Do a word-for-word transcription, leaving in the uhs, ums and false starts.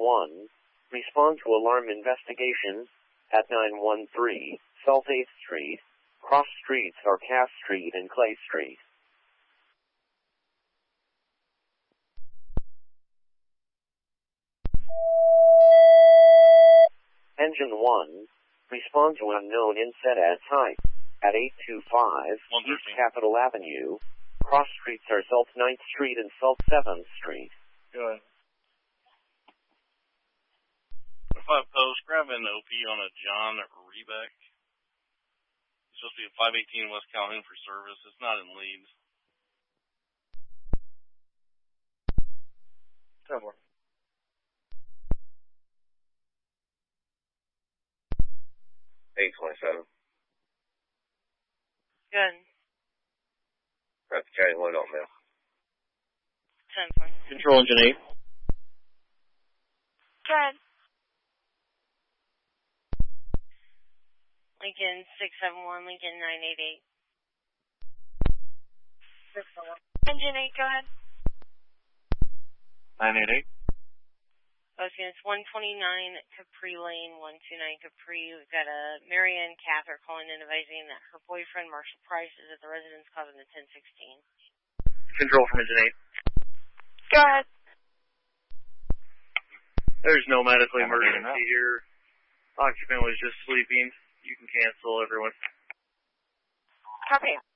one, respond to alarm investigation at nine one three South eighth Street. Cross streets are Cass Street and Clay Street. Engine one, respond to unknown inset at type at eight two five East Capitol Avenue. Cross streets are South ninth Street and South seventh Street. Go ahead. five Post, grab an O P on a John Rebeck. It's supposed to be a five eighteen West Calhoun for service. It's not in Leeds. ten more. eight twenty-seven. Good. Rapid County one on mail. ten point. Control engine eight. Good. Lincoln six seven one, Lincoln nine eight eight. Engine eight, go ahead. nine eight eight. Okay, it's one twenty-nine Capri Lane, one two nine Capri. We've got a Marianne Cather calling in advising that her boyfriend, Marshall Price, is at the residence causing the ten sixteen. Control from engine eight. Go ahead. There's no medical emergency here. Occupant was just sleeping. You can cancel, everyone. Copy.